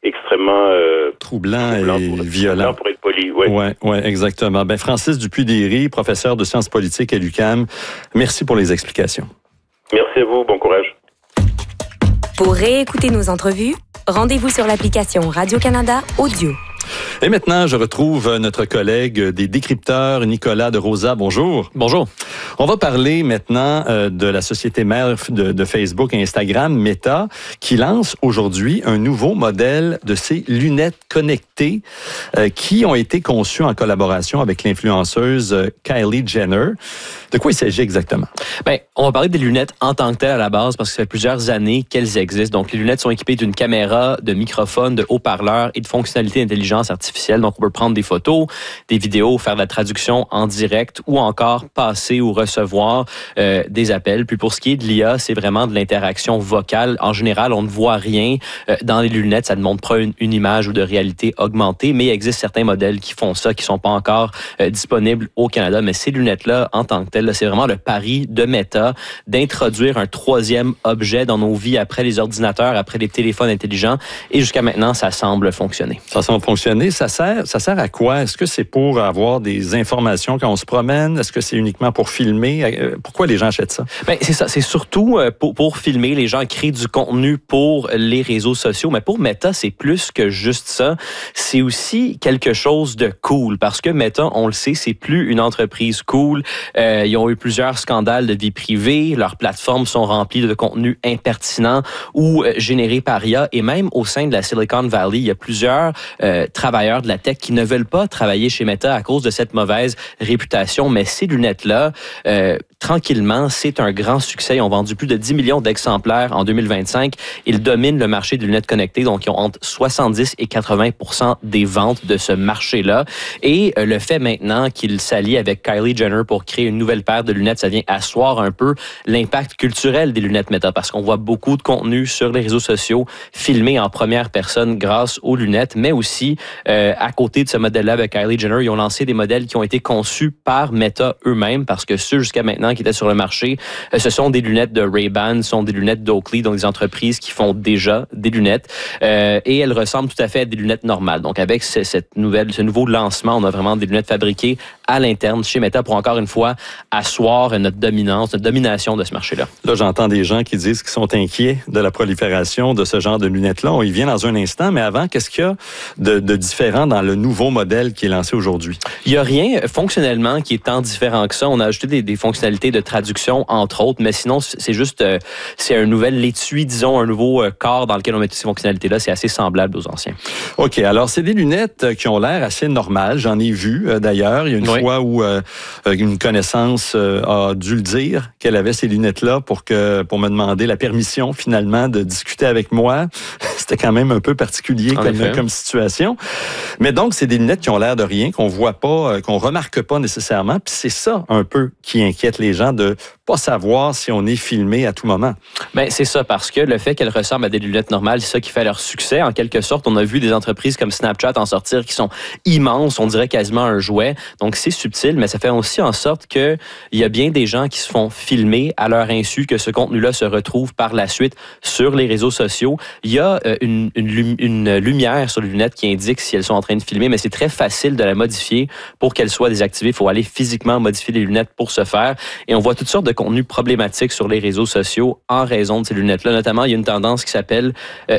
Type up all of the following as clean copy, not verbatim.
extrêmement troublant et violent. Pour être poli, oui. Oui, exactement. Ben, Francis Dupuy-Derry, professeur de sciences politiques à l'UQAM, merci pour les explications. Merci à vous, bon courage. Pour réécouter nos entrevues, rendez-vous sur l'application Radio-Canada Audio. Et maintenant, je retrouve notre collègue des décrypteurs, Nicolas de Rosa. Bonjour. Bonjour. On va parler maintenant de la société mère de Facebook et Instagram, Meta, qui lance aujourd'hui un nouveau modèle de ses lunettes connectées qui ont été conçues en collaboration avec l'influenceuse Kylie Jenner. De quoi il s'agit exactement? Bien, on va parler des lunettes en tant que telles à la base parce que ça fait plusieurs années qu'elles existent. Donc, les lunettes sont équipées d'une caméra, de microphones, de haut-parleurs et de fonctionnalités d'intelligence artificielle. Donc, on peut prendre des photos, des vidéos, faire de la traduction en direct ou encore passer ou recevoir des appels. Puis pour ce qui est de l'IA, c'est vraiment de l'interaction vocale. En général, on ne voit rien dans les lunettes. Ça ne montre pas une image ou de réalité augmentée, mais il existe certains modèles qui font ça, qui ne sont pas encore disponibles au Canada. Mais ces lunettes-là, en tant que telles, là, c'est vraiment le pari de Meta d'introduire un troisième objet dans nos vies après les ordinateurs, après les téléphones intelligents. Et jusqu'à maintenant, ça semble fonctionner. Ça semble fonctionner. Ça sert à quoi? Est-ce que c'est pour avoir des informations quand on se promène? Est-ce que c'est uniquement pour filmer? Pourquoi les gens achètent ça? Bien, c'est ça. C'est surtout pour filmer. Les gens créent du contenu pour les réseaux sociaux. Mais pour Meta, c'est plus que juste ça. C'est aussi quelque chose de cool. Parce que Meta, on le sait, c'est plus une entreprise cool. Ils ont eu plusieurs scandales de vie privée. Leurs plateformes sont remplies de contenu impertinent ou généré par IA. Et même au sein de la Silicon Valley, il y a plusieurs travailleurs de la tech qui ne veulent pas travailler chez Meta à cause de cette mauvaise réputation. Mais ces lunettes-là, tranquillement, c'est un grand succès. Ils ont vendu plus de 10 millions d'exemplaires en 2025. Ils dominent le marché des lunettes connectées, donc ils ont entre 70 et 80% des ventes de ce marché-là. Et le fait maintenant qu'ils s'allient avec Kylie Jenner pour créer une nouvelle paire de lunettes, ça vient asseoir un peu l'impact culturel des lunettes Meta, parce qu'on voit beaucoup de contenu sur les réseaux sociaux filmé en première personne grâce aux lunettes, mais aussi à côté de ce modèle-là avec Kylie Jenner, ils ont lancé des modèles qui ont été conçus par Meta eux-mêmes, parce que ceux jusqu'à maintenant qui étaient sur le marché, ce sont des lunettes de Ray-Ban, ce sont des lunettes d'Oakley, donc des entreprises qui font déjà des lunettes, et elles ressemblent tout à fait à des lunettes normales. Donc avec ce nouveau lancement, on a vraiment des lunettes fabriquées à l'interne chez Meta pour encore une fois asseoir notre domination de ce marché-là. Là, j'entends des gens qui disent qu'ils sont inquiets de la prolifération de ce genre de lunettes-là. On y vient dans un instant, mais avant, qu'est-ce qu'il y a de différent dans le nouveau modèle qui est lancé aujourd'hui? Il n'y a rien fonctionnellement qui est tant différent que ça. On a ajouté des fonctionnalités de traduction, entre autres, mais sinon, c'est juste c'est un nouvel étui, disons, un nouveau corps dans lequel on met toutes ces fonctionnalités-là. C'est assez semblable aux anciens. OK. Alors, c'est des lunettes qui ont l'air assez normales. J'en ai vu, d'ailleurs. Il y a une fois où une connaissance a dû le dire qu'elle avait ces lunettes-là pour me demander la permission, finalement, de discuter avec moi. C'était quand même un peu particulier comme situation. Mais donc, c'est des lunettes qui ont l'air de rien, qu'on voit pas, qu'on remarque pas nécessairement. Puis c'est ça un peu qui inquiète les gens, de pas savoir si on est filmé à tout moment. Bien, c'est ça, parce que le fait qu'elles ressemblent à des lunettes normales, c'est ça qui fait leur succès. En quelque sorte, on a vu des entreprises comme Snapchat en sortir qui sont immenses, on dirait quasiment un jouet. Donc, c'est subtil, mais ça fait aussi en sorte qu'il y a bien des gens qui se font filmer à leur insu, que ce contenu-là se retrouve par la suite sur les réseaux sociaux. Il y a une lumière sur les lunettes qui indique si elles sont en train de filmer, mais c'est très facile de la modifier pour qu'elle soit désactivée. Il faut aller physiquement modifier les lunettes pour ce faire. Et on voit toutes sortes de contenus problématiques sur les réseaux sociaux en raison de ces lunettes-là. Notamment, il y a une tendance qui s'appelle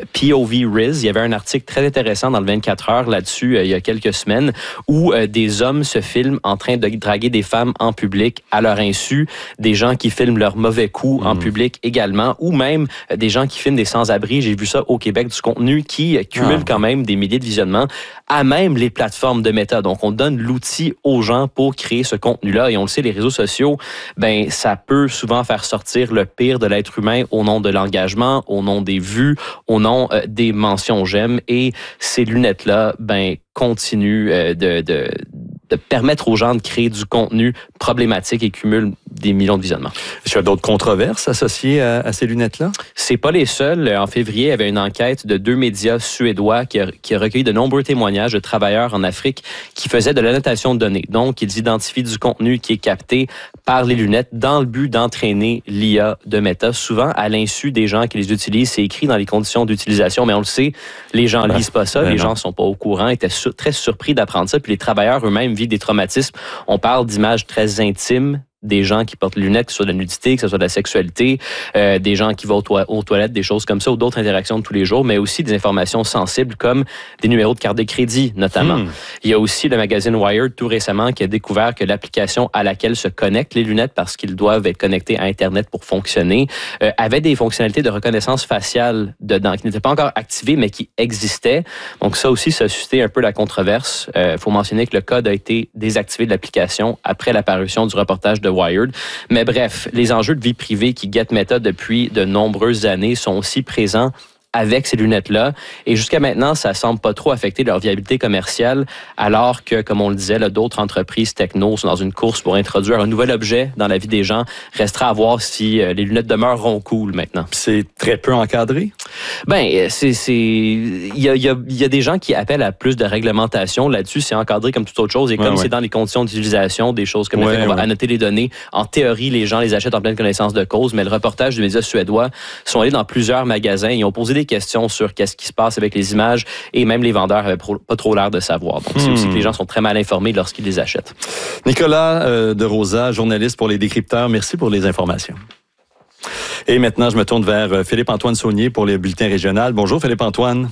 POV Riz. Il y avait un article très intéressant dans le 24 heures là-dessus il y a quelques semaines où des hommes se filment en train de draguer des femmes en public à leur insu, des gens qui filment leurs mauvais coups en public également, ou même des gens qui filment des sans-abri. J'ai vu ça au Québec, du contenu qui cumule quand même des milliers de visionnements à même les plateformes de Meta. Donc, on donne l'outil aux gens pour créer ce contenu-là. Et on le sait, les réseaux sociaux, ben, ça peut souvent faire sortir le pire de l'être humain au nom de l'engagement, au nom des vues, au nom des mentions j'aime. Et ces lunettes-là, ben, continuent de permettre aux gens de créer du contenu problématique et cumulent des millions de visionnements. Est-ce qu'il y a d'autres controverses associées à ces lunettes-là? C'est pas les seuls. En février, il y avait une enquête de 2 médias suédois qui a recueilli de nombreux témoignages de travailleurs en Afrique qui faisaient de l'annotation de données. Donc, ils identifient du contenu qui est capté par les lunettes dans le but d'entraîner l'IA de Meta, souvent à l'insu des gens qui les utilisent. C'est écrit dans les conditions d'utilisation, mais on le sait, les gens lisent pas ça, les gens sont pas au courant, étaient très surpris d'apprendre ça, puis les travailleurs eux-mêmes vivent des traumatismes. On parle d'images très intimes des gens qui portent les lunettes, que ce soit de la nudité, que ce soit de la sexualité, des gens qui vont aux toilettes, des choses comme ça, ou d'autres interactions de tous les jours, mais aussi des informations sensibles comme des numéros de carte de crédit, notamment. Il y a aussi le magazine Wired, tout récemment, qui a découvert que l'application à laquelle se connectent les lunettes, parce qu'ils doivent être connectés à Internet pour fonctionner, avait des fonctionnalités de reconnaissance faciale dedans, qui n'étaient pas encore activées, mais qui existaient. Donc ça aussi, ça a suscité un peu la controverse. Faut mentionner que le code a été désactivé de l'application après l'apparition du reportage de Wired. Mais bref, les enjeux de vie privée qui guettent Meta depuis de nombreuses années sont aussi présents avec ces lunettes-là. Et jusqu'à maintenant, ça semble pas trop affecter leur viabilité commerciale, alors que, comme on le disait, là, d'autres entreprises techno sont dans une course pour introduire un nouvel objet dans la vie des gens. Restera à voir si les lunettes demeureront cool maintenant. C'est très peu encadré? Ben, il y a des gens qui appellent à plus de réglementation là-dessus. C'est encadré comme toute autre chose. Et comme c'est dans les conditions d'utilisation, des choses comme le fait qu'on va annoter les données, en théorie, les gens les achètent en pleine connaissance de cause. Mais le reportage du média suédois sont allés dans plusieurs magasins et ont posé des questions sur qu'est-ce qui se passe avec les images, et même les vendeurs n'avaient pas trop l'air de savoir. Donc, c'est aussi que les gens sont très mal informés lorsqu'ils les achètent. Nicolas de Rosa, journaliste pour Les Décrypteurs, merci pour les informations. Et maintenant, je me tourne vers Philippe-Antoine Saunier pour les bulletins régionaux. Bonjour Philippe-Antoine.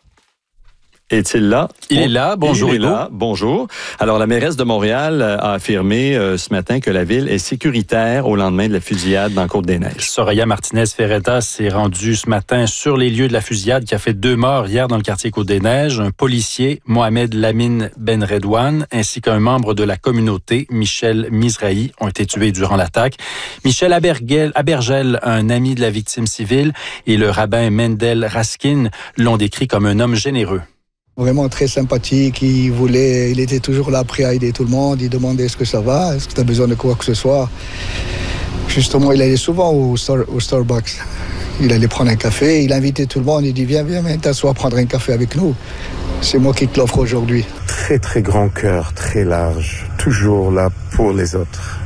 Est-il là? Il est là. Bonjour, Hugo. Bonjour. Alors, la mairesse de Montréal a affirmé ce matin que la ville est sécuritaire au lendemain de la fusillade dans Côte-des-Neiges. Soraya Martinez-Ferretta s'est rendue ce matin sur les lieux de la fusillade qui a fait 2 morts hier dans le quartier Côte-des-Neiges. Un policier, Mohamed Lamine Benredouane, ainsi qu'un membre de la communauté, Michel Mizrahi, ont été tués durant l'attaque. Michel Abergel, un ami de la victime civile, et le rabbin Mendel Raskin l'ont décrit comme un homme généreux. Vraiment très sympathique, il était toujours là prêt à aider tout le monde, il demandait est-ce que ça va, est-ce que tu as besoin de quoi que ce soit. Justement, il allait souvent au Starbucks, il allait prendre un café, il invitait tout le monde, il dit viens, t'assois prendre un café avec nous. C'est moi qui te l'offre aujourd'hui. Très très grand cœur, très large, toujours là pour les autres.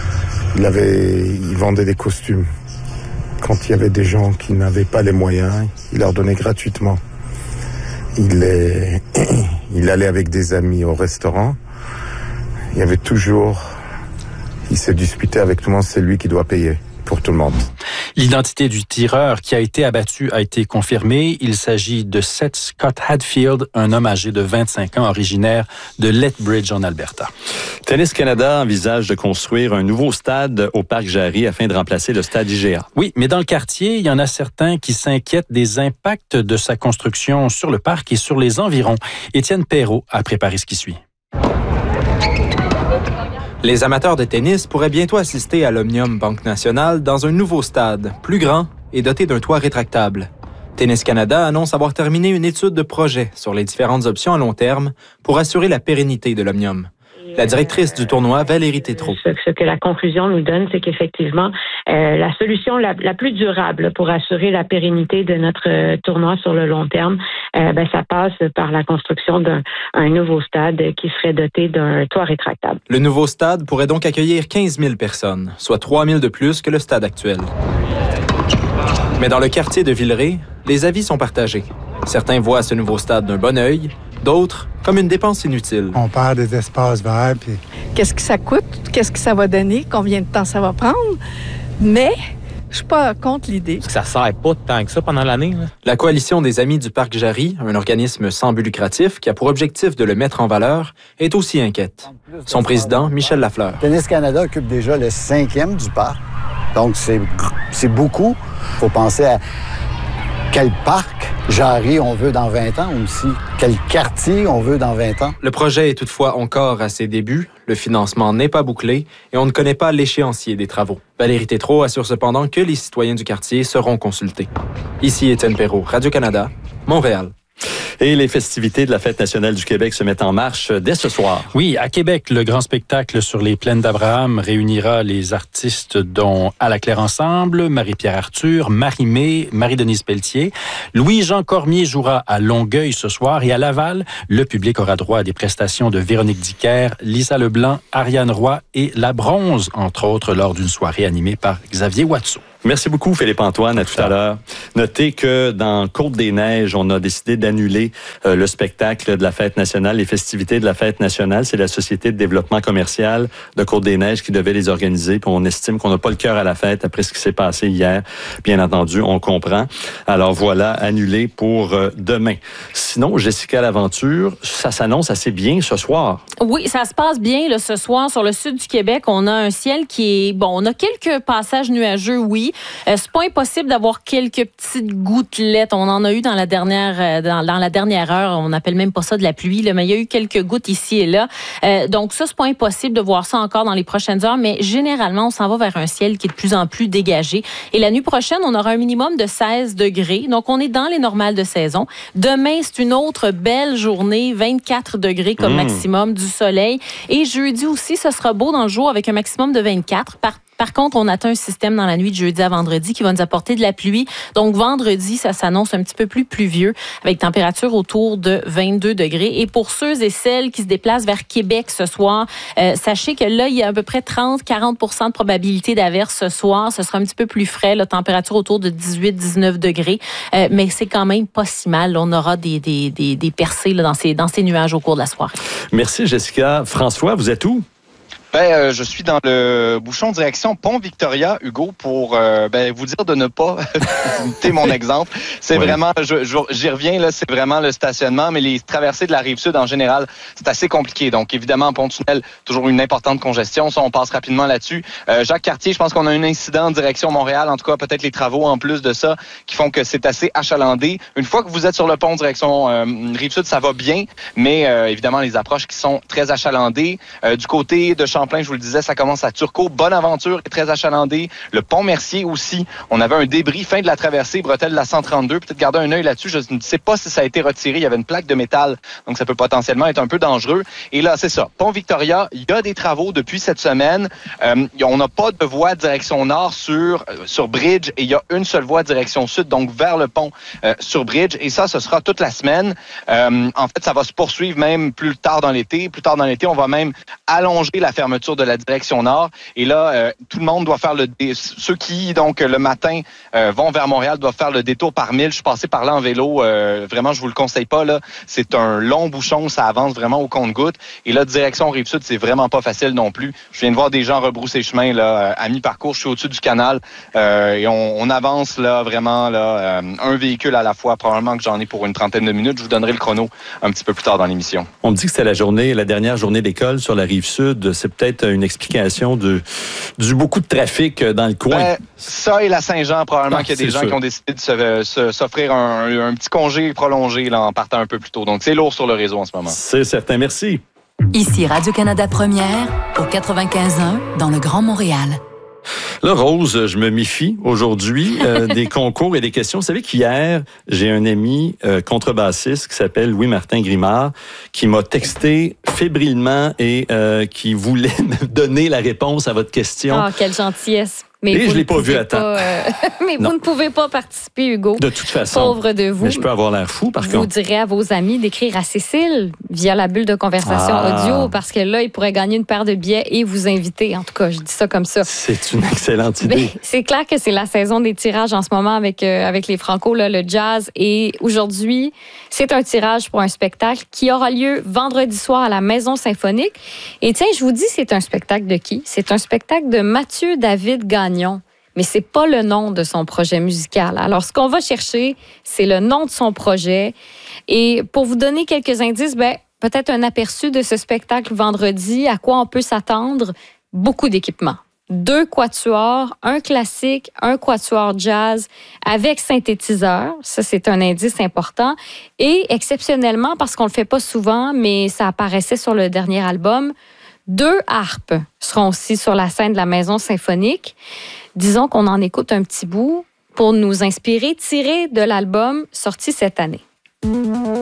Il vendait des costumes. Quand il y avait des gens qui n'avaient pas les moyens, il leur donnait gratuitement. Il allait avec des amis au restaurant. Il se disputait avec tout le monde, c'est lui qui doit payer pour tout le monde. L'identité du tireur qui a été abattu a été confirmée. Il s'agit de Seth Scott Hadfield, un homme âgé de 25 ans, originaire de Lethbridge en Alberta. Tennis Canada envisage de construire un nouveau stade au Parc Jarry afin de remplacer le stade IGA. Oui, mais dans le quartier, il y en a certains qui s'inquiètent des impacts de sa construction sur le parc et sur les environs. Étienne Perrault a préparé ce qui suit. Les amateurs de tennis pourraient bientôt assister à l'Omnium Banque Nationale dans un nouveau stade, plus grand et doté d'un toit rétractable. Tennis Canada annonce avoir terminé une étude de projet sur les différentes options à long terme pour assurer la pérennité de l'Omnium. La directrice du tournoi, Valérie Tétrault. Ce que la conclusion nous donne, c'est qu'effectivement, la solution la plus durable pour assurer la pérennité de notre tournoi sur le long terme, ça passe par la construction d'un nouveau stade qui serait doté d'un toit rétractable. Le nouveau stade pourrait donc accueillir 15 000 personnes, soit 3 000 de plus que le stade actuel. Mais dans le quartier de Villeray, les avis sont partagés. Certains voient ce nouveau stade d'un bon œil, d'autres comme une dépense inutile. On perd des espaces verts. Puis... Qu'est-ce que ça coûte? Qu'est-ce que ça va donner? Combien de temps ça va prendre? Mais je suis pas contre l'idée. Ça sert pas tant que ça pendant l'année. Là. La Coalition des Amis du Parc Jarry, un organisme sans but lucratif qui a pour objectif de le mettre en valeur, est aussi inquiète. Son président, Michel Lafleur. Tennis Canada occupe déjà le 5e du parc. Donc, c'est beaucoup. Il faut penser à quel parc Jarry on veut dans 20 ans aussi. Quel quartier on veut dans 20 ans. Le projet est toutefois encore à ses débuts. Le financement n'est pas bouclé et on ne connaît pas l'échéancier des travaux. Valérie Tétrault assure cependant que les citoyens du quartier seront consultés. Ici Étienne Perrault, Radio-Canada, Montréal. Et les festivités de la Fête nationale du Québec se mettent en marche dès ce soir. Oui, à Québec, le grand spectacle sur les plaines d'Abraham réunira les artistes dont À la Claire Ensemble, Marie-Pierre Arthur, Marie-Mé, Marie-Denise Pelletier. Louis-Jean Cormier jouera à Longueuil ce soir et à Laval, le public aura droit à des prestations de Véronique Dicker, Lisa Leblanc, Ariane Roy et La Bronze, entre autres, lors d'une soirée animée par Xavier Watteau. Merci beaucoup, Philippe-Antoine. À tout à l'heure. Notez que dans Côte-des-Neiges, on a décidé d'annuler le spectacle de la Fête nationale, les festivités de la Fête nationale. C'est la Société de développement commercial de Côte-des-Neiges qui devait les organiser. Puis on estime qu'on n'a pas le cœur à la fête après ce qui s'est passé hier. Bien entendu, on comprend. Alors voilà, annulé pour demain. Sinon, Jessica Laventure, ça s'annonce assez bien ce soir. Oui, ça se passe bien là, ce soir sur le sud du Québec. On a un ciel qui est... Bon, on a quelques passages nuageux, oui. C'est pas impossible d'avoir quelques petites gouttelettes. On en a eu dans la dernière heure. On n'appelle même pas ça de la pluie, là, mais il y a eu quelques gouttes ici et là. Donc ça, c'est pas impossible de voir ça encore dans les prochaines heures, mais généralement, on s'en va vers un ciel qui est de plus en plus dégagé. Et la nuit prochaine, on aura un minimum de 16 degrés. Donc, on est dans les normales de saison. Demain, c'est une autre belle journée, 24 degrés comme maximum, du soleil. Et jeudi aussi, ce sera beau dans le jour avec un maximum de 24. Par contre, on attend un système dans la nuit de jeudi à vendredi qui va nous apporter de la pluie. Donc, vendredi, ça s'annonce un petit peu plus pluvieux avec température autour de 22 degrés. Et pour ceux et celles qui se déplacent vers Québec ce soir, sachez que là, il y a à peu près 30-40% de probabilité d'averse ce soir. Ce sera un petit peu plus frais, la température autour de 18-19 degrés. Mais c'est quand même pas si mal. On aura des percées là, dans ces nuages au cours de la soirée. Merci, Jessica. François, vous êtes où? Je suis dans le bouchon direction Pont-Victoria, Hugo, pour vous dire de ne pas imiter mon exemple. C'est vraiment, j'y reviens, là, c'est vraiment le stationnement, mais les traversées de la Rive-Sud, en général, c'est assez compliqué. Donc, évidemment, Pont-Tunnel, toujours une importante congestion. Ça, on passe rapidement là-dessus. Jacques Cartier, je pense qu'on a un incident en direction Montréal, en tout cas, peut-être les travaux en plus de ça, qui font que c'est assez achalandé. Une fois que vous êtes sur le pont direction Rive-Sud, ça va bien, mais évidemment, les approches qui sont très achalandées. Du côté de Champlain, je vous le disais, ça commence à Turcot. Bonaventure est très achalandé. Le pont Mercier aussi. On avait un débris fin de la traversée, bretelle de la 132. Peut-être garder un œil là-dessus. Je ne sais pas si ça a été retiré. Il y avait une plaque de métal, donc ça peut potentiellement être un peu dangereux. Et là, c'est ça. Pont Victoria, il y a des travaux depuis cette semaine. On n'a pas de voie direction nord sur Bridge et il y a une seule voie direction sud, donc vers le pont sur Bridge. Et ça, ce sera toute la semaine. En fait, ça va se poursuivre même plus tard dans l'été. Plus tard dans l'été, on va même allonger la fermeture de la direction nord. Et là, tout le monde doit faire ceux qui, donc, le matin, vont vers Montréal doivent faire le détour par 1000. Je suis passé par là en vélo. Vraiment, je vous le conseille pas, là. C'est un long bouchon. Ça avance vraiment au compte-gouttes. Et là, direction Rive-Sud, c'est vraiment pas facile non plus. Je viens de voir des gens rebrousser chemin, là, à mi-parcours. Je suis au-dessus du canal. Et on avance, là, vraiment, là, un véhicule à la fois. Probablement que j'en ai pour une trentaine de minutes. Je vous donnerai le chrono un petit peu plus tard dans l'émission. On me dit que c'était la dernière journée d'école sur la Rive-Sud. C'est peut-être une explication du beaucoup de trafic dans le coin. Ça et la Saint-Jean, probablement qu'il y a des gens qui ont décidé de s'offrir un petit congé prolongé là, en partant un peu plus tôt. Donc, c'est lourd sur le réseau en ce moment. C'est certain. Merci. Ici Radio-Canada Première, au 95.1, dans le Grand Montréal. Là, Rose, je me méfie aujourd'hui des concours et des questions. Vous savez qu'hier, j'ai un ami contrebassiste qui s'appelle Louis-Martin Grimard qui m'a texté fébrilement et qui voulait me donner la réponse à votre question. Ah, quelle gentillesse! Mais et je ne l'ai pas vu à temps. Mais vous ne pouvez pas participer, Hugo. De toute façon. Pauvre de vous. Mais je peux avoir l'air fou, par contre. Vous direz à vos amis d'écrire à Cécile via la bulle de conversation audio, parce que là, il pourrait gagner une paire de billets et vous inviter. En tout cas, je dis ça comme ça. C'est une excellente idée. Mais c'est clair que c'est la saison des tirages en ce moment avec les Franco, là, le jazz. Et aujourd'hui, c'est un tirage pour un spectacle qui aura lieu vendredi soir à la Maison Symphonique. Et tiens, je vous dis, c'est un spectacle de qui? C'est un spectacle de Mathieu David Gagnon. Mais c'est pas le nom de son projet musical. Alors, ce qu'on va chercher, c'est le nom de son projet. Et pour vous donner quelques indices, peut-être un aperçu de ce spectacle vendredi, à quoi on peut s'attendre, beaucoup d'équipements. 2 quatuors, un classique, un quatuor jazz avec synthétiseur. Ça, c'est un indice important. Et exceptionnellement, parce qu'on le fait pas souvent, mais ça apparaissait sur le dernier album, 2 harpes seront aussi sur la scène de la Maison Symphonique. Disons qu'on en écoute un petit bout pour nous inspirer, tiré de l'album sorti cette année.